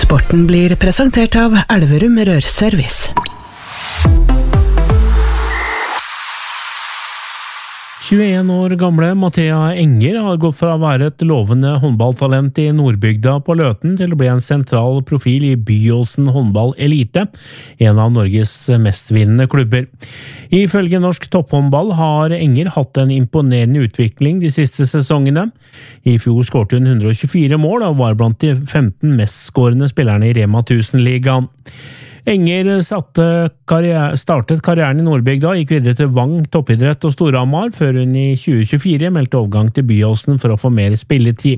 Sporten blir presentert av Elverum Rørservice. 21 år gamle Mathea Enger har gått fra å være et lovende håndballtalent i Nordbygda på Løten til å bli en sentral profil i Byåsen håndball elite, en av Norges mestvinnende klubber. Ifølge norsk topphåndball har Enger hatt en imponerende utvikling de siste sesongene. I fjor skårte hun 124 mål og var blant de 15 mest skårende spillerne i Rema 1000-ligaen. Enger startet karrieren i Nordbygda og gikk videre til Vang toppidrett og Storhamar, før hun i 2024 meldte overgang til Byåsen for å få mer spilletid.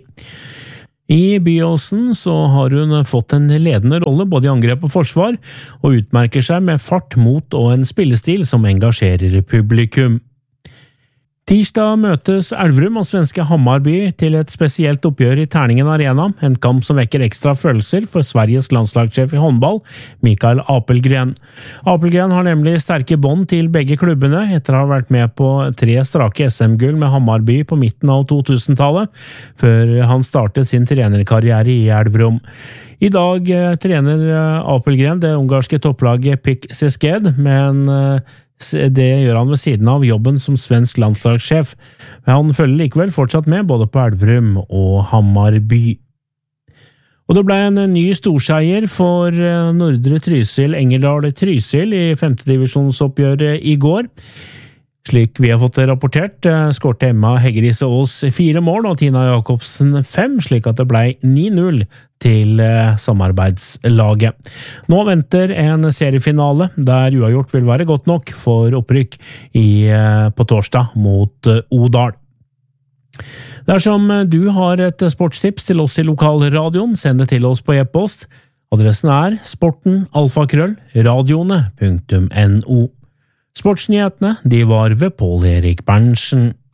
I Byåsen så har hun fått en ledende rolle både i angrep og forsvar, og utmerker seg med fart, mot og en spillestil som engasjerer publikum. Tirsdag møtes Elverum og svenske Hammarby til et spesielt oppgjør i Terningen Arena, en kamp som vekker ekstra følelser for Sveriges landslagssjef i håndball, Mikael Apelgren. Apelgren har nemlig sterke bånd til begge klubbene etter å ha vært med på 3 strake SM-gull med Hammarby på midten av 2000-tallet, før han startet sin trenerkarriere i Elverum. I dag trener Apelgren det ungarske topplaget PIK Szeged, men det gjør han ved siden av jobben som svensk landslagssjef. Han følger likevel fortsatt med både på Elverum og Hammarby. Og det ble en ny storseier for Nordre Trysil Engerdal Trysil i 5. divisjonsoppgjøret i går. Slik vi har fått rapportert, skårte Emma Heggerise Aas 4 mål og Tina Jakobsen 5, slik at det ble 9-0 til samarbeidslaget. Nå venter en seriefinale der uavgjort vil være godt nok for opprykk på torsdag mot Odal. Dersom du har et sportstips til oss i lokalradioen, send det til oss på e-post. Adressen er sporten@radioene.no. Sportsnyhetene, de var ved Pål Erik Berntsen.